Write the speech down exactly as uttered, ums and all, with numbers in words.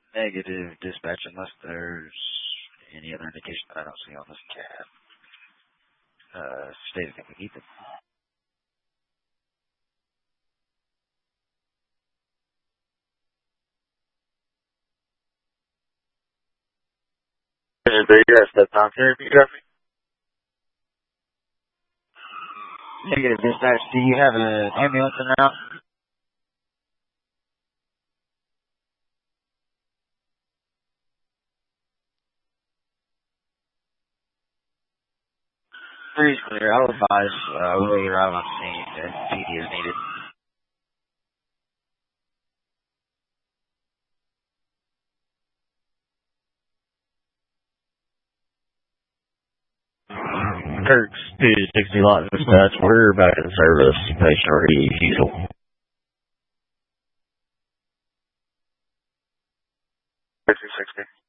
Negative dispatch unless there's any other indication that I don't see on this cab. Uh, state of Ethan. Yes, that's not fair. Negative dispatch. Do you have an ambulance in route? Three is clear. I'll advise uh, will you arrive on scene and P D is needed. Kirk's two sixty lot dispatch. We're back in service. Patient already usual. two sixty.